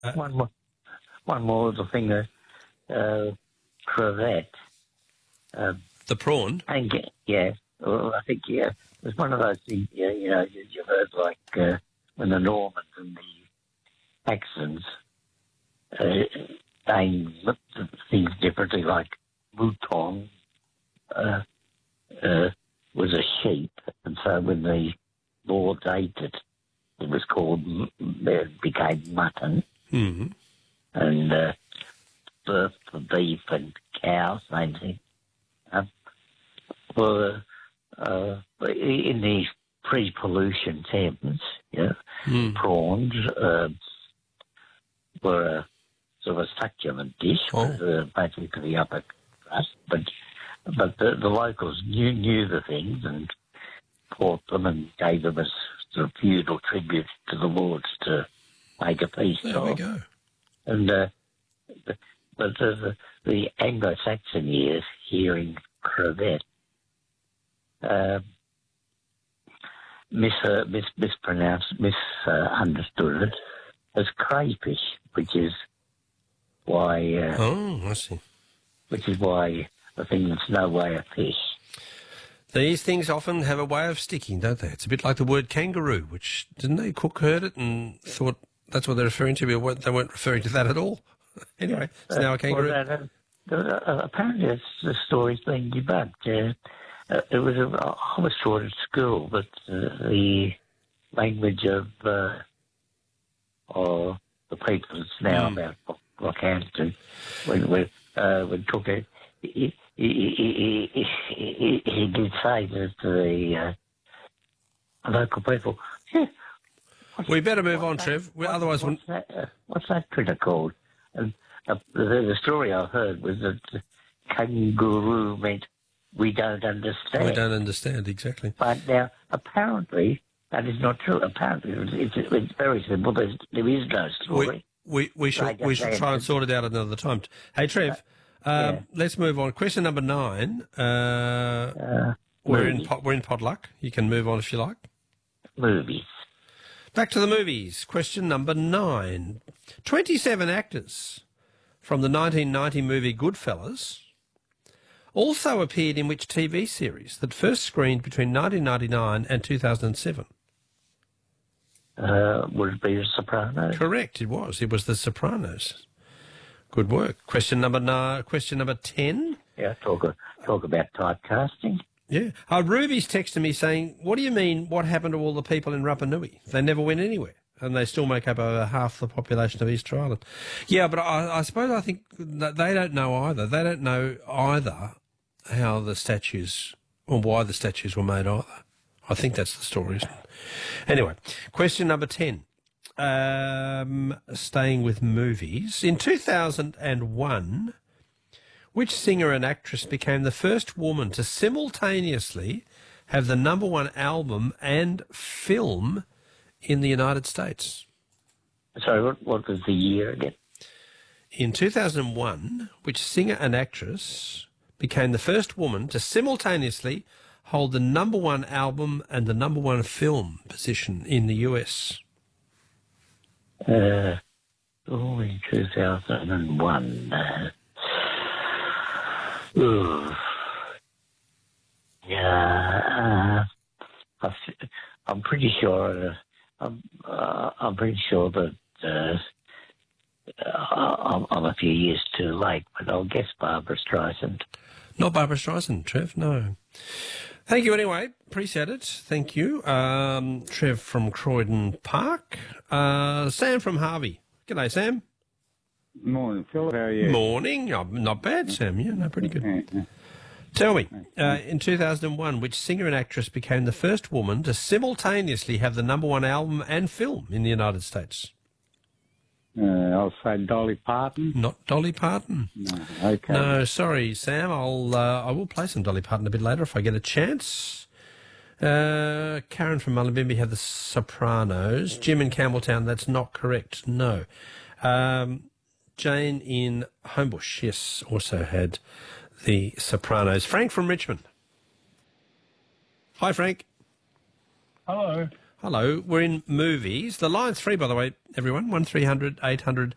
One more little thing. Crevette. The prawn? Yeah. Well, I think, yeah, it was one of those things, you've heard like when the Normans and the Saxons named things differently, like mouton was a sheep, and so when the Lords ate it, it became mutton. Mm-hmm. And birth for beef and cow, same thing. In the pre-pollution Thames, prawns were a sort of a succulent dish, basically for the upper crust. But the locals knew the things and caught them and gave them as sort of feudal tribute to the lords to make a feast of. There we go. And but the Anglo-Saxon years, hearing crevette, misunderstood it as crayfish, which is why. I see. Which is why the thing that's no way a fish. These things often have a way of sticking, don't they? It's a bit like the word kangaroo, which, didn't they? Cook heard it and thought that's what they're referring to, but they weren't referring to that at all. Anyway, it's now a kangaroo. Apparently the story's been debunked. I was taught at school that the language of the people that's now about Rockhampton, when talking, he did say that the local people, we better move on, Trev. Otherwise, what's that critter called? And the story I heard was that kangaroo meant we don't understand. We don't understand, exactly. But now, apparently, that is not true. Apparently, it's very simple. There is no story. We should try and sort it out another time. Hey, Trev, let's move on. Question number 9. We're in Potluck. You can move on if you like. Movies. Back to the movies. Question number 9. 27 actors from the 1990 movie Goodfellas also appeared in which TV series that first screened between 1999 and 2007? Would it be The Sopranos? Correct, it was. It was The Sopranos. Good work. Question number 10. Yeah, talk about typecasting. Yeah. Ruby's texting me saying, what do you mean, what happened to all the people in Rapa Nui? They never went anywhere, and they still make up over half the population of Easter Island. Yeah, but I think that they don't know either. They don't know either how the statues, or why the statues were made either. I think that's the story, isn't it? Anyway, question number 10. Staying with movies. In 2001... which singer and actress became the first woman to simultaneously have the #1 album and film in the United States? Sorry, what was the year again? In 2001, which singer and actress became the first woman to simultaneously hold the #1 album and the #1 film position in the US? In 2001... I'm pretty sure. I'm pretty sure that I'm a few years too late, but I'll guess Barbara Streisand. Not Barbara Streisand, Trev. No. Thank you anyway. Appreciate it. Thank you, Trev from Croydon Park. Sam from Harvey. G'day, Sam. Morning, Phil. How are you? Morning. Oh, not bad, Sam. Yeah, no, pretty good. Yeah. Tell me, in 2001, which singer and actress became the first woman to simultaneously have the #1 album and film in the United States? I'll say Dolly Parton. Not Dolly Parton. No, okay. No, sorry, Sam. I will play some Dolly Parton a bit later if I get a chance. Karen from Mullumbimby had the Sopranos. Jim in Campbelltown, that's not correct. No. Jane in Homebush, yes, also had the Sopranos. Frank from Richmond. Hi, Frank. Hello. Hello. We're in movies. The line's free, by the way, everyone. 1300 800